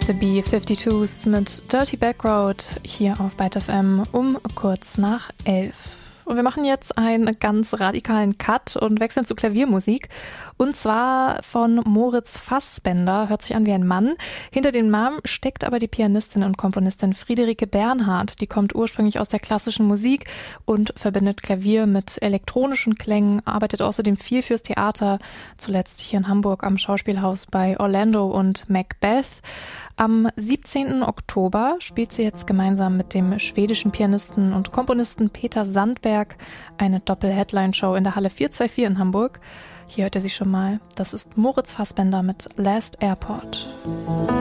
The B-52s mit Dirty Backroad hier auf Byte FM um kurz nach 11. Und wir machen jetzt einen ganz radikalen Cut und wechseln zu Klaviermusik. Und zwar von Moritz Fassbender, hört sich an wie ein Mann. Hinter dem Namen steckt aber die Pianistin und Komponistin Friederike Bernhard. Die kommt ursprünglich aus der klassischen Musik und verbindet Klavier mit elektronischen Klängen, arbeitet außerdem viel fürs Theater, zuletzt hier in Hamburg am Schauspielhaus bei Orlando und Macbeth. Am 17. Oktober spielt sie jetzt gemeinsam mit dem schwedischen Pianisten und Komponisten Peter Sandberg eine Doppel-Headline-Show in der Halle 424 in Hamburg. Hier hört ihr sie schon mal. Das ist Moritz Fassbender mit Last Airport.